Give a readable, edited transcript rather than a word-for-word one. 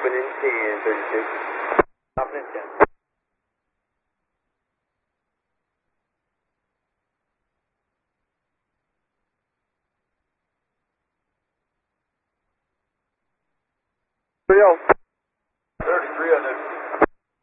open in 10, 36. Open in 10. Three, oh.